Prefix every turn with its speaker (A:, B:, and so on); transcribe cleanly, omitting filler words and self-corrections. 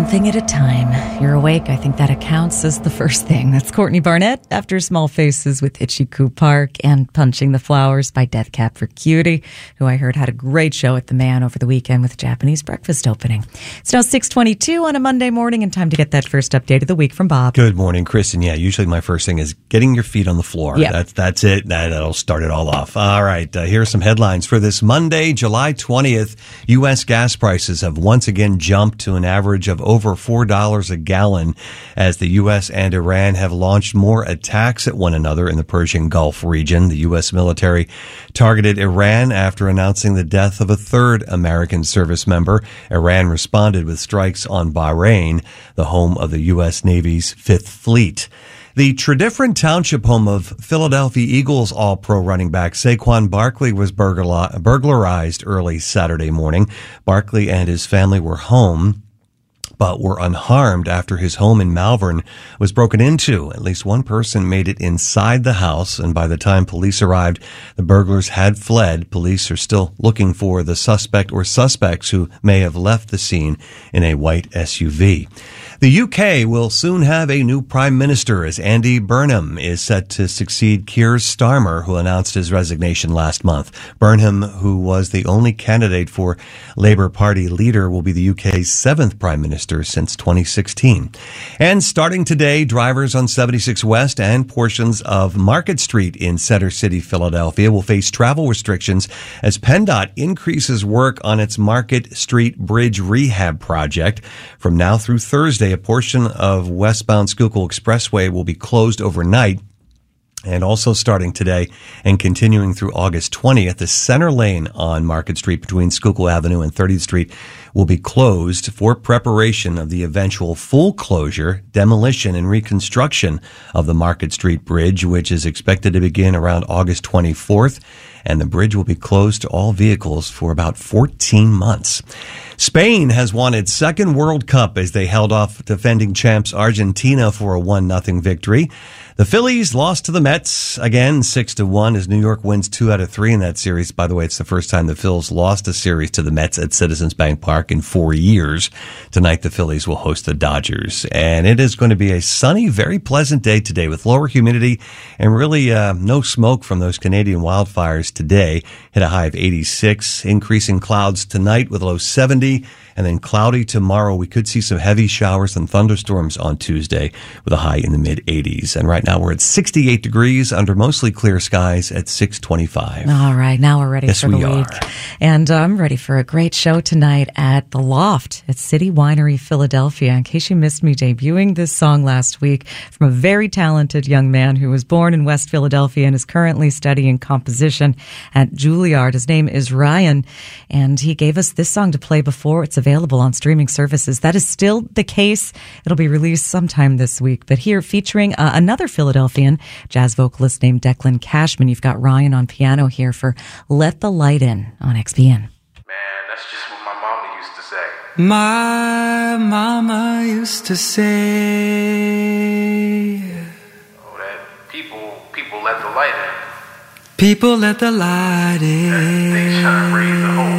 A: thing at a time. You're awake. I think that accounts as the first thing. That's Courtney Barnett after Small Faces with Itchy-Coo Park and Punching the Flowers by Death Cab for Cutie, who I heard had a great show at the Man over the weekend with Japanese breakfast opening. It's now 6:22 on a Monday morning and time to get that first update of the week from Bob.
B: Good morning, Kristen. Yeah, usually my first thing is getting your feet on the floor.
A: Yep.
B: That's it. That'll start it all off. All right, here are some headlines for this Monday, July 20th. U.S. gas prices have once again jumped to an average of over $4 a gallon as the U.S. and Iran have launched more attacks at one another in the Persian Gulf region. The U.S. military targeted Iran after announcing the death of a third American service member. Iran responded with strikes on Bahrain, the home of the U.S. Navy's Fifth Fleet. The Tredyffrin Township home of Philadelphia Eagles All-Pro running back Saquon Barkley was burglarized early Saturday morning. Barkley and his family were home, but were unharmed after his home in Malvern was broken into. At least one person made it inside the house, and by the time police arrived, the burglars had fled. Police are still looking for the suspect or suspects who may have left the scene in a white SUV. The UK will soon have a new prime minister as Andy Burnham is set to succeed Keir Starmer, who announced his resignation last month. Burnham, who was the only candidate for Labour Party leader, will be the UK's seventh prime minister since 2016. And starting today, drivers on 76 West and portions of Market Street in Center City, Philadelphia, will face travel restrictions as PennDOT increases work on its Market Street Bridge rehab project. From now through Thursday, a portion of westbound Schuylkill Expressway will be closed overnight. And also starting today and continuing through August 20th, the center lane on Market Street between Schuylkill Avenue and 30th Street will be closed for preparation of the eventual full closure, demolition, and reconstruction of the Market Street Bridge, which is expected to begin around August 24th. And the bridge will be closed to all vehicles for about 14 months. Spain has won its second World Cup as they held off defending champs Argentina for a 1-0 victory. The Phillies lost to the Mets again, 6-1, as New York wins 2 out of 3 in that series. By the way, it's the first time the Phils lost a series to the Mets at Citizens Bank Park in 4 years. Tonight, the Phillies will host the Dodgers. And it is going to be a sunny, very pleasant day today with lower humidity and really no smoke from those Canadian wildfires today. Hit a high of 86, increasing clouds tonight with a low 70, and then cloudy tomorrow. We could see some heavy showers and thunderstorms on Tuesday with a high in the mid-80s. And right now we're at 68 degrees under mostly clear skies at 6:25.
A: All right, now we're ready for the week.
B: Are.
A: And I'm ready for a great show tonight at The Loft at City Winery, Philadelphia. In case you missed me debuting this song last week from a very talented young man who was born in West Philadelphia and is currently studying composition at Juilliard. His name is Ryan, and he gave us this song to play before it's available on streaming services. That is still the case. It'll be released sometime this week. But here, featuring another Philadelphian jazz vocalist named Declan Cashman, you've got Ryan on piano here for Let the Light In on XBN.
C: Man, that's just what my mama used to say.
D: My mama used to say,
C: Oh, that people let the light in.
D: people let the light in.
C: They shine, raise the whole